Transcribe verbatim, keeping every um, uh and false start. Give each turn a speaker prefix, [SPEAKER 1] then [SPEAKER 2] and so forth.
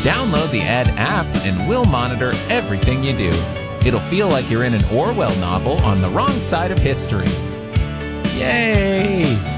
[SPEAKER 1] Download the Ed app and we'll monitor everything you do. It'll feel like you're in an Orwell novel on the wrong side of history. Yay!